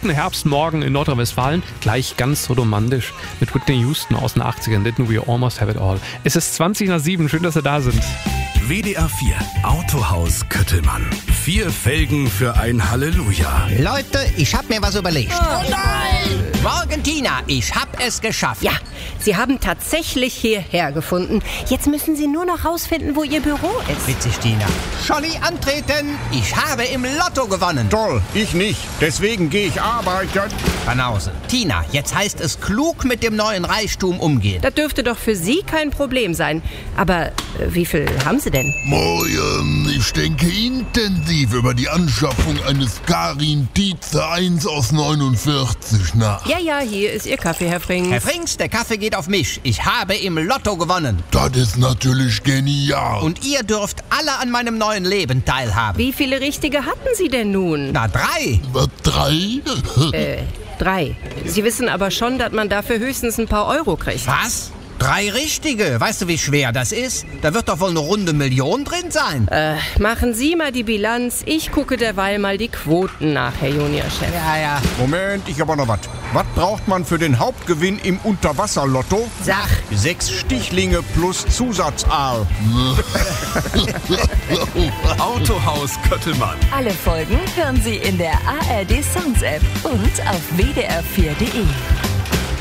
guten Herbstmorgen in Nordrhein-Westfalen. Gleich ganz so romantisch mit Whitney Houston aus den 80ern. Didn't we almost have it all? Es ist 20:07. Schön, dass Sie da sind. WDR 4 Autohaus Köttelmann. 4 Felgen für ein Halleluja. Leute, ich hab mir was überlegt. Oh nein! Morgen, Tina, ich hab es geschafft. Ja, Sie haben tatsächlich hierher gefunden. Jetzt müssen Sie nur noch rausfinden, wo Ihr Büro ist. Witzig, Tina. Scholli, antreten. Ich habe im Lotto gewonnen. Toll, ich nicht. Deswegen gehe ich arbeiten. Banause. Tina, jetzt heißt es klug mit dem neuen Reichtum umgehen. Das dürfte doch für Sie kein Problem sein. Aber wie viel haben Sie denn? Ich denke intensiv über die Anschaffung eines Karin Tietze 1 aus 49 nach. Ja, hier ist Ihr Kaffee, Herr Frings. Herr Frings, der Kaffee geht auf mich. Ich habe im Lotto gewonnen. Das ist natürlich genial. Und ihr dürft alle an meinem neuen Leben teilhaben. Wie viele Richtige hatten Sie denn nun? Na, 3. Was, 3? 3. Sie wissen aber schon, dass man dafür höchstens ein paar Euro kriegt. Was? 3 Richtige. Weißt du, wie schwer das ist? Da wird doch wohl eine runde Million drin sein. Machen Sie mal die Bilanz. Ich gucke derweil mal die Quoten nach, Herr Juniorchef. Ja. Moment, ich aber noch was. Was braucht man für den Hauptgewinn im Unterwasserlotto? Sag. 6 Stichlinge plus Zusatzaal. Autohaus Köttelmann. Alle Folgen hören Sie in der ARD Sounds App und auf wdr4.de.